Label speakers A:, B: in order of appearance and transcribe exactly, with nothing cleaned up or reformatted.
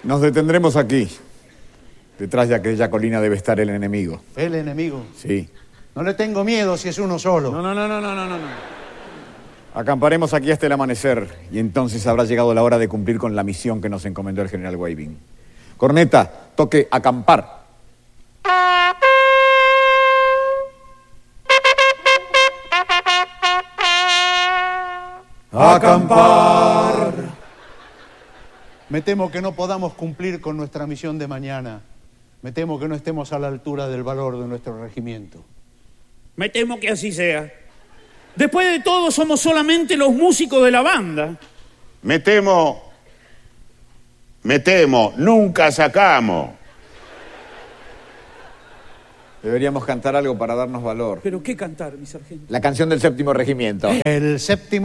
A: Nos detendremos aquí. Detrás de aquella colina debe estar el enemigo.
B: ¿El enemigo?
A: Sí.
B: No le tengo miedo si es uno solo.
C: No, no, no, no, no, no, no.
A: Acamparemos aquí hasta el amanecer y entonces habrá llegado la hora de cumplir con la misión que nos encomendó el general Waving. Corneta, toque acampar.
B: Acampar. Me temo que no podamos cumplir con nuestra misión de mañana. Me temo que no estemos a la altura del valor de nuestro regimiento.
C: Me temo que así sea. Después de todo, somos solamente los músicos de la banda.
D: Me temo, me temo, nunca sacamos.
A: Deberíamos cantar algo para darnos valor.
C: ¿Pero qué cantar, mi sargento?
A: La canción del séptimo regimiento.
B: El séptimo